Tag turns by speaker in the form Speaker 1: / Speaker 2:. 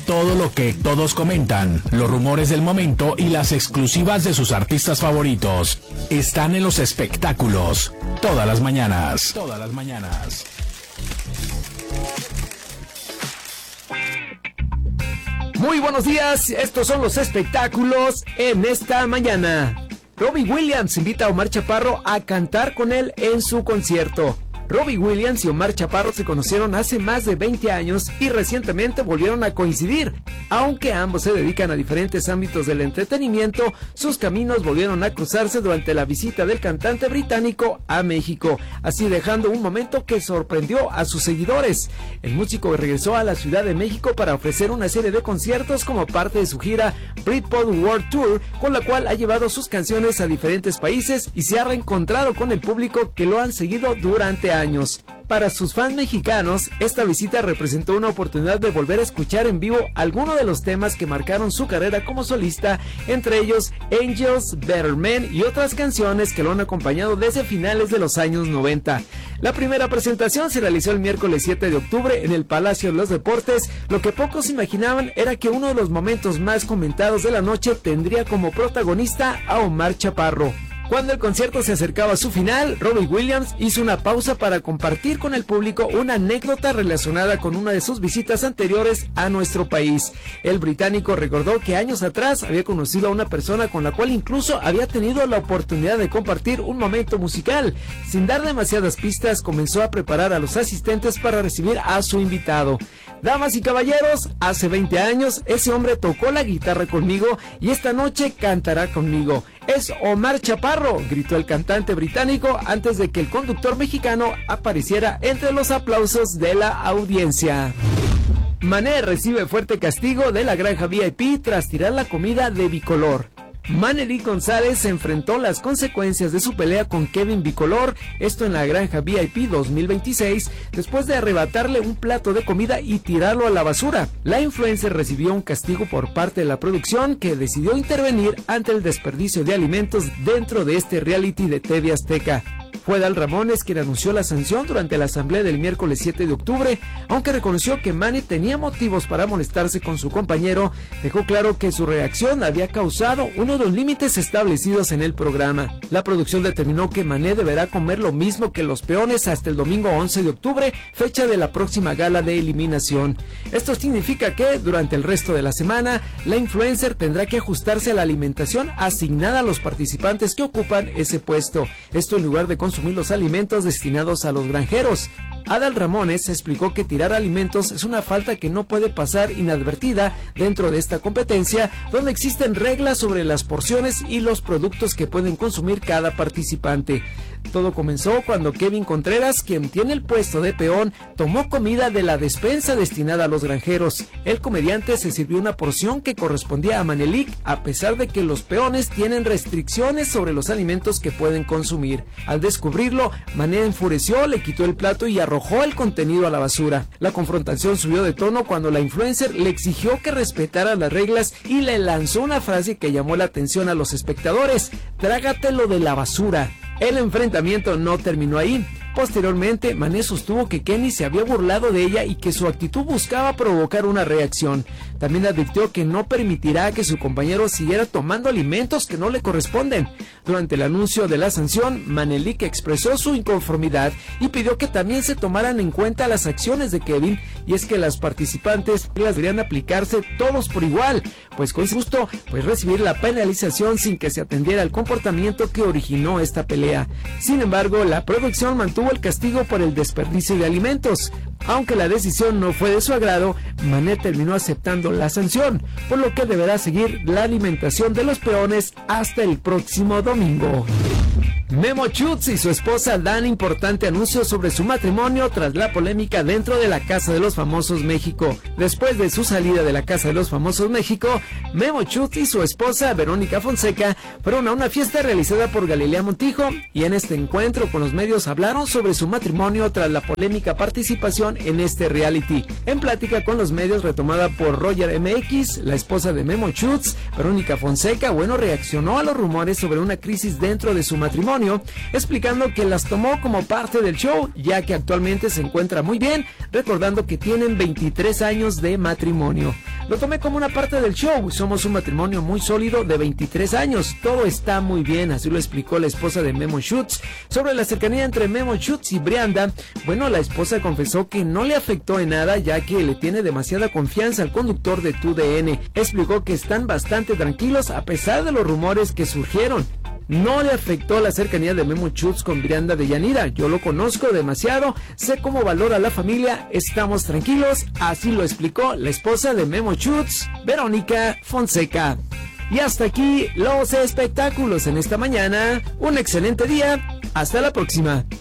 Speaker 1: Todo lo que todos comentan, los rumores del momento y las exclusivas de sus artistas favoritos están en los espectáculos. Todas las mañanas. Todas las mañanas.
Speaker 2: Muy buenos días, estos son los espectáculos en esta mañana. Robbie Williams invita a Omar Chaparro a cantar con él en su concierto. Robbie Williams y Omar Chaparro se conocieron hace más de 20 años y recientemente volvieron a coincidir. Aunque ambos se dedican a diferentes ámbitos del entretenimiento, sus caminos volvieron a cruzarse durante la visita del cantante británico a México, así dejando un momento que sorprendió a sus seguidores. El músico regresó a la Ciudad de México para ofrecer una serie de conciertos como parte de su gira Britpop World Tour, con la cual ha llevado sus canciones a diferentes países y se ha reencontrado con el público que lo han seguido durante años. Para sus fans mexicanos, esta visita representó una oportunidad de volver a escuchar en vivo algunos de los temas que marcaron su carrera como solista, entre ellos Angels, Better Man y otras canciones que lo han acompañado desde finales de los años 90. La primera presentación se realizó el miércoles 7 de octubre en el Palacio de los Deportes. Lo que pocos imaginaban era que uno de los momentos más comentados de la noche tendría como protagonista a Omar Chaparro. Cuando el concierto se acercaba a su final, Robbie Williams hizo una pausa para compartir con el público una anécdota relacionada con una de sus visitas anteriores a nuestro país. El británico recordó que años atrás había conocido a una persona con la cual incluso había tenido la oportunidad de compartir un momento musical. Sin dar demasiadas pistas, comenzó a preparar a los asistentes para recibir a su invitado. Damas y caballeros, hace 20 años ese hombre tocó la guitarra conmigo y esta noche cantará conmigo. Es Omar Chaparro, gritó el cantante británico antes de que el conductor mexicano apareciera entre los aplausos de la audiencia. Mané recibe fuerte castigo de la granja VIP tras tirar la comida de bicolor. Manelik González se enfrentó las consecuencias de su pelea con Kevin Bicolor, esto en la granja VIP 2026, después de arrebatarle un plato de comida y tirarlo a la basura. La influencer recibió un castigo por parte de la producción, que decidió intervenir ante el desperdicio de alimentos dentro de este reality de TV Azteca. Fue Adal Ramones quien anunció la sanción durante la asamblea del miércoles 7 de octubre, aunque reconoció que Manny tenía motivos para molestarse con su compañero. Dejó claro que su reacción había causado uno de los límites establecidos en el programa. La producción determinó que Mané deberá comer lo mismo que los peones hasta el domingo 11 de octubre, fecha de la próxima gala de eliminación. Esto significa que durante el resto de la semana, la influencer tendrá que ajustarse a la alimentación asignada a los participantes que ocupan ese puesto. Esto en lugar de consumir los alimentos destinados a los granjeros. Adal Ramones explicó que tirar alimentos es una falta que no puede pasar inadvertida dentro de esta competencia, donde existen reglas sobre las porciones y los productos que pueden consumir cada participante. Todo comenzó cuando Kevin Contreras, quien tiene el puesto de peón, tomó comida de la despensa destinada a los granjeros. El comediante se sirvió una porción que correspondía a Manelik, a pesar de que los peones tienen restricciones sobre los alimentos que pueden consumir. Al descubrirlo, Mané enfureció, le quitó el plato y arrojó el contenido a la basura. La confrontación subió de tono cuando la influencer le exigió que respetara las reglas y le lanzó una frase que llamó la atención a los espectadores: "Trágatelo de la basura". El enfrentamiento no terminó ahí. Posteriormente, Mané sostuvo que Kenny se había burlado de ella y que su actitud buscaba provocar una reacción. También advirtió que no permitirá que su compañero siguiera tomando alimentos que no le corresponden. Durante el anuncio de la sanción, Manelik expresó su inconformidad y pidió que también se tomaran en cuenta las acciones de Kevin, y es que las participantes las deberían aplicarse todos por igual, pues con justo recibir la penalización sin que se atendiera al comportamiento que originó esta pelea. Sin embargo, la producción mantuvo el castigo por el desperdicio de alimentos. Aunque la decisión no fue de su agrado, Mané terminó aceptando la sanción, por lo que deberá seguir la alimentación de los peones hasta el próximo domingo. Memo Schutz y su esposa dan importante anuncio sobre su matrimonio tras la polémica dentro de la Casa de los Famosos México. Después de su salida de la Casa de los Famosos México, Memo Schutz y su esposa Verónica Fonseca fueron a una fiesta realizada por Galilea Montijo, y en este encuentro con los medios hablaron sobre su matrimonio tras la polémica participación en este reality. En plática con los medios retomada por Roger MX, la esposa de Memo Schutz, Verónica Fonseca, reaccionó a los rumores sobre una crisis dentro de su matrimonio, explicando que las tomó como parte del show, ya que actualmente se encuentra muy bien, recordando que tienen 23 años de matrimonio. Lo tomé como una parte del show. Somos un matrimonio muy sólido de 23 años. Todo está muy bien, así lo explicó la esposa de Memo Schutz. Sobre la cercanía entre Memo Schutz y Brianda, bueno, la esposa confesó que no le afectó en nada, ya que le tiene demasiada confianza al conductor de TUDN. Explicó que están bastante tranquilos a pesar de los rumores que surgieron. No le afectó la cercanía de Memo Schutz con Brianda de Yanira. Yo lo conozco demasiado, sé cómo valora la familia, estamos tranquilos, así lo explicó la esposa de Memo Schutz, Verónica Fonseca. Y hasta aquí los espectáculos en esta mañana. Un excelente día, hasta la próxima.